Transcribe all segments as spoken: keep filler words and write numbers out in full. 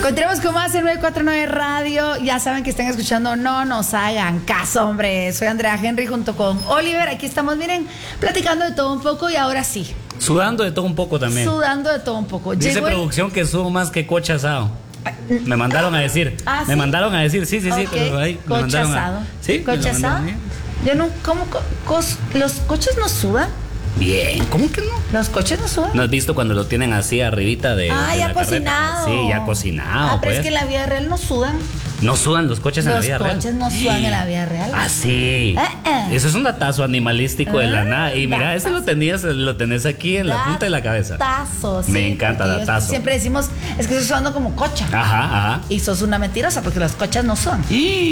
Continuamos con más en nueve cuatro nueve Radio. Ya saben que están escuchando No Nos Hagan Caso, hombre. Soy Andrea Henry junto con Oliver. Aquí estamos, miren, platicando de todo un poco y ahora sí. Sudando de todo un poco también. Sudando de todo un poco. Dice Llegó el- producción que subo más que coche asado. Me mandaron a decir. Ah, me ¿sí? mandaron a decir, sí, sí, sí. Ok. Pero ahí me Coche mandaron asado. a, ¿sí? me ¿Coche lo mandaron asado? a mí. Yo no, ¿cómo? co- cos- ¿Los coches no sudan? Bien, ¿cómo que no? ¿Los coches no sudan? ¿No has visto cuando lo tienen así arribita de, Ah, de ya la carreta? cocinado. Sí, ya cocinado. Ah, pero pues. es que en la vida real no sudan. No sudan los coches en la Los vida real. coches no sudan en la vida real. Ah, sí. Eh, eh. Eso es un datazo animalístico de la Ah, nada. Y mira, ese lo tenías, lo tenés aquí en la punta de la cabeza. Datazo, sí, Me encanta porque datazo. Siempre decimos, es que estoy sudando como cocha. Ajá, ajá. Y sos una mentirosa porque las cochas no sudan.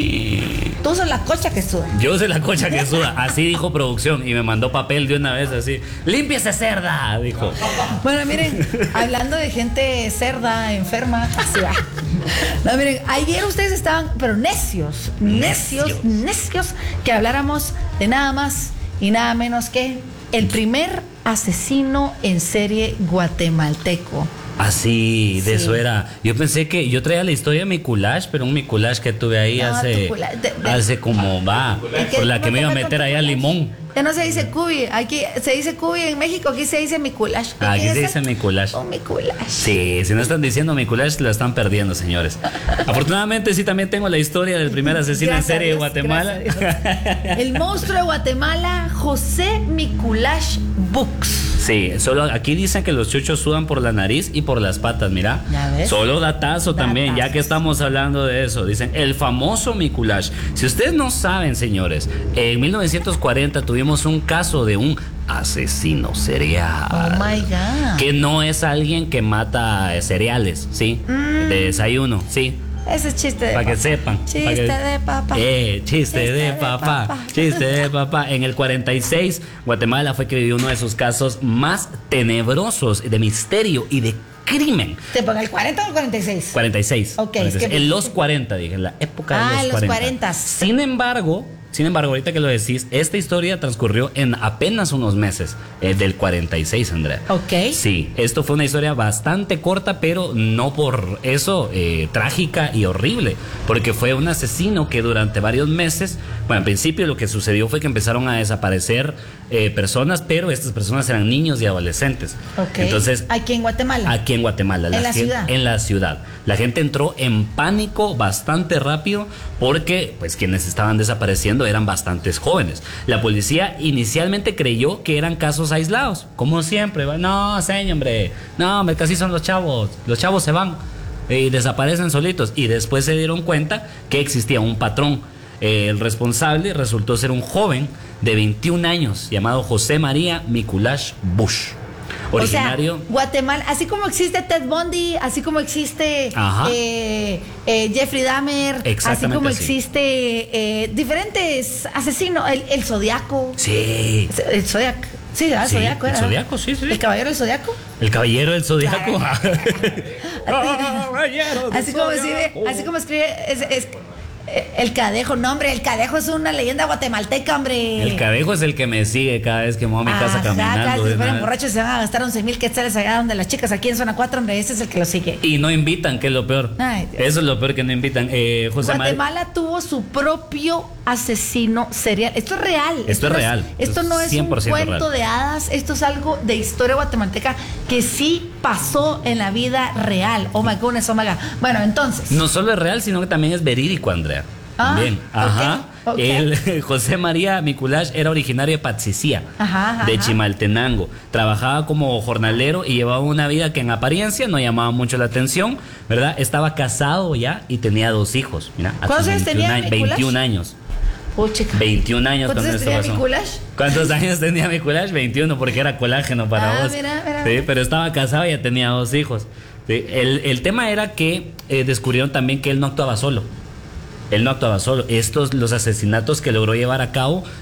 Y... Tú sos la cocha que suda. Yo soy la cocha que suda. Así dijo producción. Y me mandó papel de una vez así. ¡Límpiese, cerda! Dijo. Bueno, miren, hablando de gente cerda, enferma, así va. No, miren, ayer ustedes estaban, pero necios, necios, Necios. necios, que habláramos de nada más y nada menos que el primer asesino en serie guatemalteco. Así, de Sí. eso era. Yo pensé que yo traía la historia de mi collage, pero un mi collage que tuve ahí No, hace, tu collage, de- de- hace como va, Es que por la no que me te iba a meto meter con allá tu limón. Ya no se dice cubi, aquí se dice cubi en México, aquí se dice mi culash. ¿Y Aquí qué se es dice el- mi collage. Oh, mi culash. Sí, si no están diciendo mi collage, la están perdiendo, señores. Afortunadamente, sí, también tengo la historia del primer asesino Gracias en serie a Dios, de Guatemala. gracias a Dios. El monstruo de Guatemala, José Miculash Books. Sí, solo aquí dicen que los chuchos sudan por la nariz y por las patas, mira. ¿Ya ves? Solo datazo también, ya Datazos. que estamos hablando de eso. Dicen, el famoso Miculash. Si ustedes no saben, señores, en mil novecientos cuarenta tuvimos un caso de un asesino serial. Oh my God. Que no es alguien que mata eh, cereales, ¿sí? De desayuno, ¿sí? Ese es chiste de Para que papá. sepan. Chiste pa' que- de papá. Eh, chiste, Chiste de, de papá, papá. Chiste de papá. En el cuarenta y seis, Guatemala fue que vivió uno de sus casos más tenebrosos de misterio y de crimen. ¿Te ponga el cuarenta o el cuarenta y seis? cuarenta y seis. Ok, cuarenta y seis. es que- En los cuarenta, dije, en la época de Ah, los en los cuarenta. cuarenta. Sin embargo, sin embargo, ahorita que lo decís, esta historia transcurrió en apenas unos meses, eh, del cuarenta y seis, Andrea. Ok. Sí, esto fue una historia bastante corta, pero no por eso eh, trágica y horrible, porque fue un asesino que durante varios meses, bueno, al principio lo que sucedió fue que empezaron a desaparecer eh, personas, pero estas personas eran niños y adolescentes. Ok. Entonces, Aquí en Guatemala. aquí en Guatemala. En la gen- ciudad. En la ciudad. La gente entró en pánico bastante rápido porque pues quienes estaban desapareciendo eran bastantes jóvenes. La policía inicialmente creyó que eran casos aislados, como siempre. ¿va? No, señor, hombre. No, hombre, casi son los chavos. Los chavos se van y desaparecen solitos. Y después se dieron cuenta que existía un patrón. Eh, el responsable resultó ser un joven de veintiún años llamado José María Miculash Bush. Originario. O sea, Guatemala, así como existe Ted Bundy, así como existe Ajá. eh, eh, Jeffrey Dahmer, así Exactamente como así. existe eh, diferentes asesinos, el, el Zodiaco. Sí. El Zodiac. Sí, ¿verdad? El Sí, Zodiaco el era. Zodiaco, sí, sí. El caballero del Zodiaco. El caballero del zodiaco. Así como escribe, así como escribe es- es- eh, el Cadejo. No, hombre, el Cadejo es una leyenda guatemalteca, hombre. El cadejo es el que me sigue cada vez que me voy a mi casa Ajá, caminando. claro, de si fueran una- borrachos se van a gastar once mil quetzales allá donde las chicas aquí en zona cuatro, hombre, ese es el que lo sigue. Y no invitan, que es lo peor. Ay, Dios. Eso es lo peor, que no invitan. Eh, José María. Guatemala tuvo su propio asesino serial. Esto es real. Esto es no real. Esto no es un cien por ciento cuento real. de hadas. Esto es algo de historia guatemalteca que sí pasó en la vida real. Oh my goodness, oh my God. Bueno, entonces. No solo es real, sino que también es verídico, Andrea. Ah, También. ok, Ajá. ok. El, José María Miculash era originario de Patsicía, Ajá, ajá, de ajá. Chimaltenango. Trabajaba como jornalero y llevaba una vida que en apariencia no llamaba mucho la atención, ¿verdad? Estaba casado ya y tenía dos hijos. Mira, a ¿Cuántos sus años tenía veintiún años- Miculash? veintiún años. Oh, chica. veintiún años ¿Cuántos cuando años esto tenía pasó. Miculash? ¿Cuántos años tenía Miculash? veintiuno, porque era colágeno para Ah, vos. mira, mira, Sí, mira. pero estaba casado y ya tenía dos hijos. Sí, el, el tema era que eh, descubrieron también que él no actuaba solo. Él no actuaba solo. Estos, los asesinatos que logró llevar a cabo,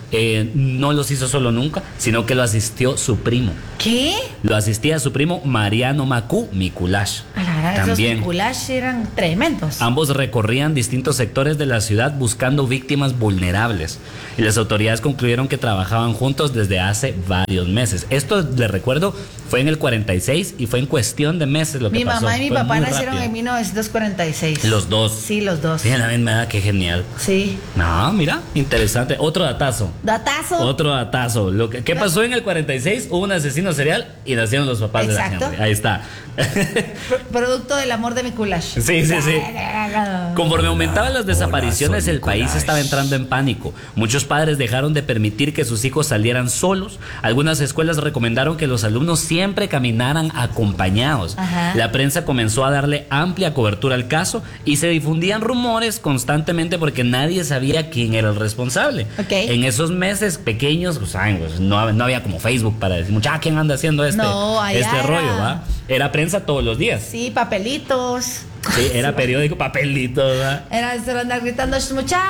eh, no los hizo solo nunca, sino que lo asistió su primo. ¿Qué? Lo asistía su primo Mariano Macú Mikulash. A la verdad, También. esos Mikulash eran tremendos. Ambos recorrían distintos sectores de la ciudad buscando víctimas vulnerables. Y las autoridades concluyeron que trabajaban juntos desde hace varios meses. Esto, les recuerdo, fue en el cuarenta y seis y fue en cuestión de meses lo que Mi pasó. mamá y mi Fue papá muy nacieron rápido. en mil novecientos cuarenta y seis. Los dos. Sí, los dos. Sí, a la vez me da que genial. Sí. No, mira, interesante. Otro datazo. Datazo. Otro datazo. Lo que, ¿Qué pasó en el cuarenta y seis? Hubo un asesino serial y nacieron los papás Exacto. de la Henry. Ahí está. Pro- producto del amor de Mikulash. Sí, sí, sí. Conforme aumentaban las desapariciones, soy el país Nicolás. estaba entrando en pánico. Muchos padres dejaron de permitir que sus hijos salieran solos. Algunas escuelas recomendaron que los alumnos siempre caminaran acompañados. Ajá. La prensa comenzó a darle amplia cobertura al caso y se difundían rumores constantemente porque nadie sabía quién era el responsable. Ok. En esos meses pequeños, pues, ay, pues, no, no había como Facebook para decir, mucha, ¿quién anda haciendo este, No, allá este era- rollo? ¿Va? Era prensa todos los días. Sí, papelitos. Sí, era periódico, papelito, ¿verdad? Era se lo andar gritando, muchas.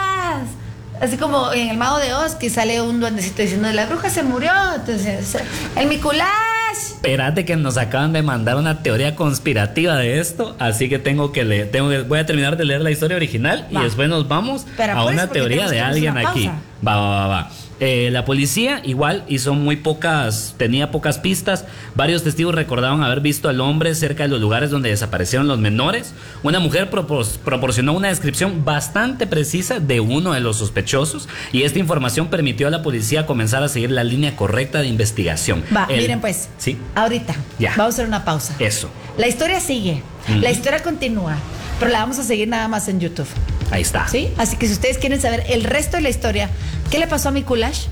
Así como en el Mago de Oz, que sale un duendecito diciendo, la bruja se murió. Entonces, el Mikulash. Espérate que nos acaban de mandar una teoría conspirativa de esto, así que tengo que leer, tengo que, voy a terminar de leer la historia original Va. y después nos vamos Pero a apúrese una porque teoría tenemos de que hacer alguien una aquí. pausa. Va, va, va, va. Eh, la policía igual hizo muy pocas, tenía pocas pistas. Varios testigos recordaban haber visto al hombre cerca de los lugares donde desaparecieron los menores. Una mujer propor- proporcionó una descripción bastante precisa de uno de los sospechosos y esta información permitió a la policía comenzar a seguir la línea correcta de investigación. Va, El- miren pues. Sí, Ahorita. Ya. Vamos a hacer una pausa. eso. La historia sigue. Ujú. La historia continúa. Pero la vamos a seguir nada más en YouTube. Ahí está. ¿Sí? Así que si ustedes quieren saber el resto de la historia, ¿qué le pasó a Mikulash?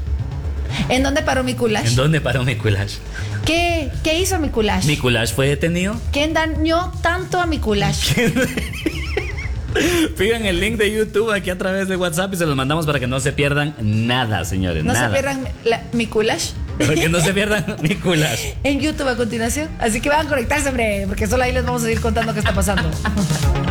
¿En dónde paró Mikulash? ¿En dónde paró Mikulash? ¿Qué, ¿Qué hizo Mikulash? Mikulash fue detenido. ¿Quién dañó tanto a Mikulash? Pidan el link de YouTube aquí a través de WhatsApp y se los mandamos para que no se pierdan nada, señores. No nada. se pierdan la, Mikulash Para que no se pierdan Mikulash. en YouTube a continuación. Así que van a conectarse, hombre, porque solo ahí les vamos a ir contando qué está pasando.